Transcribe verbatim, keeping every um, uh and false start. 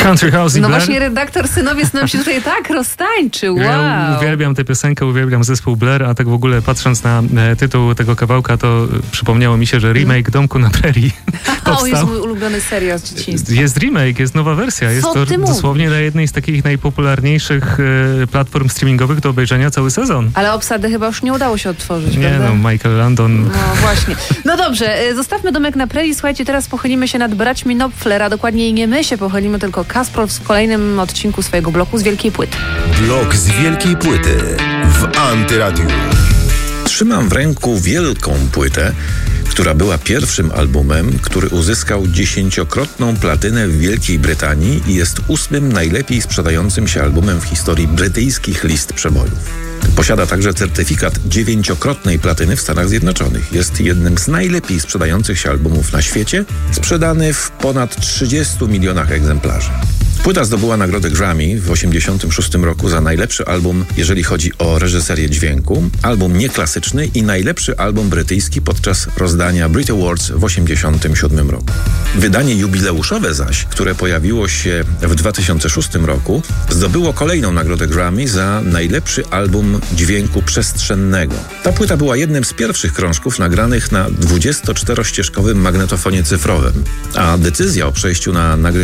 Country House i No Blair. właśnie redaktor Synowiec nam się tutaj tak roztańczył. Wow. Ja uwielbiam tę piosenkę, uwielbiam zespół Blair, a tak w ogóle patrząc na e, tytuł tego kawałka, to e, przypomniało mi się, że remake Domku na Prairie O, jest powstał. mój ulubiony serial z dzieciństwa. Jest remake, jest nowa wersja. Jest Co to ty dosłownie na jednej z takich najpopularniejszych e, platform streamingowych do obejrzenia cały sezon. Ale obsadę chyba już nie udało się odtworzyć, Nie prawda? no, Michael Landon. No właśnie. No dobrze, y, zostawmy Domek na Prairie. Słuchajcie, teraz pochylimy się nad braćmi Knopfler, a dokładniej nie my się pochylimy, tylko Kasprow w kolejnym odcinku swojego bloku z Wielkiej Płyty. Blok z Wielkiej Płyty w Antyradiu. Trzymam w ręku wielką płytę, która była pierwszym albumem, który uzyskał dziesięciokrotną platynę w Wielkiej Brytanii i jest ósmym najlepiej sprzedającym się albumem w historii brytyjskich list przebojów. Posiada także certyfikat dziewięciokrotnej platyny w Stanach Zjednoczonych. Jest jednym z najlepiej sprzedających się albumów na świecie, sprzedany w ponad trzydziestu milionach egzemplarzy. Płyta zdobyła nagrodę Grammy w tysiąc dziewięćset osiemdziesiątym szóstym roku za najlepszy album, jeżeli chodzi o reżyserię dźwięku, album nieklasyczny i najlepszy album brytyjski podczas rozdania Brit Awards w tysiąc dziewięćset osiemdziesiątym siódmym roku. Wydanie jubileuszowe zaś, które pojawiło się w dwa tysiące szóstym roku, zdobyło kolejną nagrodę Grammy za najlepszy album dźwięku przestrzennego. Ta płyta była jednym z pierwszych krążków nagranych na dwudziestoczterościeżkowym magnetofonie cyfrowym, a decyzja o przejściu na nagrywanie